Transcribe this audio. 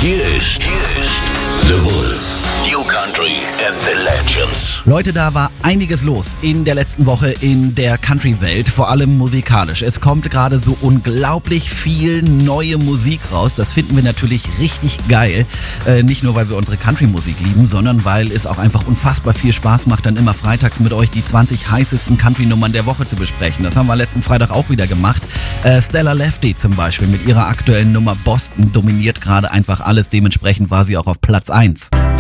Hier ist The Wolf. New Country and the Legends. Leute, da war einiges los in der letzten Woche in der Country-Welt, vor allem musikalisch. Es kommt gerade so unglaublich viel neue Musik raus. Das finden wir natürlich richtig geil. Nicht nur, weil wir unsere Country-Musik lieben, sondern weil es auch einfach unfassbar viel Spaß macht, dann immer freitags mit euch die 20 heißesten Country-Nummern der Woche zu besprechen. Das haben wir letzten Freitag auch wieder gemacht. Stella Lefty zum Beispiel mit ihrer aktuellen Nummer Boston dominiert gerade einfach alles. Dementsprechend war sie auch auf Platz 1.